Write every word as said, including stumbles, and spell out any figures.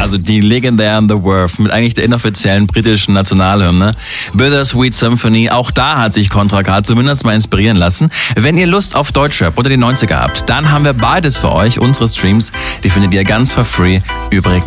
also die legendären The Verve mit eigentlich der inoffiziellen britischen Nationalhymne. Bittersweet Symphony, auch da hat sich Contra K zumindest mal inspirieren lassen. Wenn ihr Lust auf Deutschrap unter die neunziger habt, dann haben wir beides für euch. Unsere Streams, die findet ihr ganz for free übrigens